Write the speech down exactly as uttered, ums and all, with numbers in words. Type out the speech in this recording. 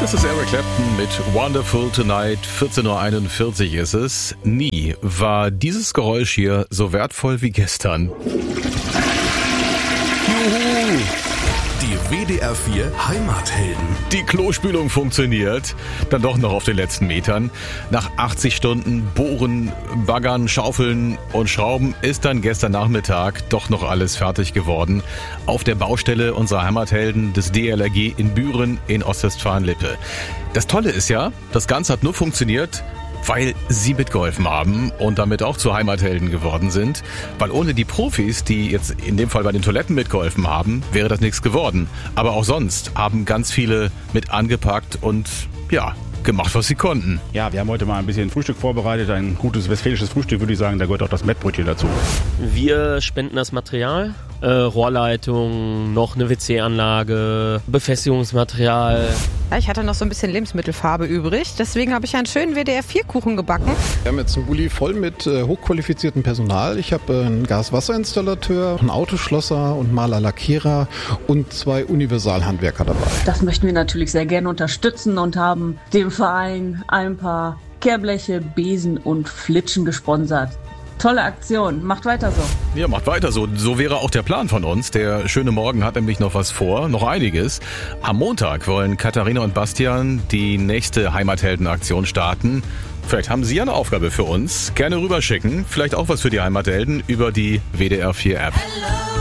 Das ist Eric Clapton mit Wonderful Tonight. vierzehn Uhr einundvierzig ist es. Nie war dieses Geräusch hier so wertvoll wie gestern. Juhu! Die W D R vier Heimathelden. Die Klospülung funktioniert. Dann doch noch auf den letzten Metern. Nach achtzig Stunden Bohren, Baggern, Schaufeln und Schrauben ist dann gestern Nachmittag doch noch alles fertig geworden. Auf der Baustelle unserer Heimathelden des D L R G in Büren in Ostwestfalen-Lippe. Das Tolle ist ja, das Ganze hat nur funktioniert, weil sie mitgeholfen haben und damit auch zu Heimathelden geworden sind. Weil ohne die Profis, die jetzt in dem Fall bei den Toiletten mitgeholfen haben, wäre das nichts geworden. Aber auch sonst haben ganz viele mit angepackt und ja, gemacht, was sie konnten. Ja, wir haben heute mal ein bisschen Frühstück vorbereitet. Ein gutes westfälisches Frühstück, würde ich sagen. Da gehört auch das Mettbrötchen dazu. Wir spenden das Material. Äh, Rohrleitung, noch eine W C-Anlage, Befestigungsmaterial. Ja, ich hatte noch so ein bisschen Lebensmittelfarbe übrig. Deswegen habe ich einen schönen W D R vier Kuchen gebacken. Wir haben jetzt einen Bulli voll mit äh, hochqualifiziertem Personal. Ich habe äh, einen Gaswasserinstallateur, einen Autoschlosser und Maler, Lackierer und zwei Universalhandwerker dabei. Das möchten wir natürlich sehr gerne unterstützen und haben dem Verein ein paar Kehrbleche, Besen und Flitschen gesponsert. Tolle Aktion, macht weiter so. Ja, macht weiter so. So wäre auch der Plan von uns. Der schöne Morgen hat nämlich noch was vor, noch einiges. Am Montag wollen Katharina und Bastian die nächste Heimathelden-Aktion starten. Vielleicht haben Sie ja eine Aufgabe für uns. Gerne rüberschicken. Vielleicht auch was für die Heimathelden über die W D R vier App.